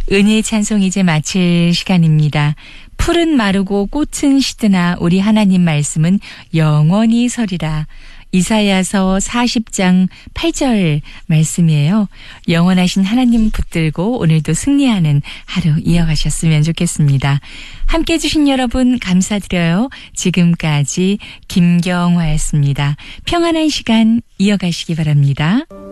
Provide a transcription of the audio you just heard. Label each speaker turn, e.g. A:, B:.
A: 은혜의 찬송 이제 마칠 시간입니다. 풀은 마르고 꽃은 시드나 우리 하나님 말씀은 영원히 서리라. 이사야서 40장 8절 말씀이에요. 영원하신 하나님 붙들고 오늘도 승리하는 하루 이어가셨으면 좋겠습니다. 함께 해주신 여러분 감사드려요. 지금까지 김경화였습니다. 평안한 시간 이어가시기 바랍니다.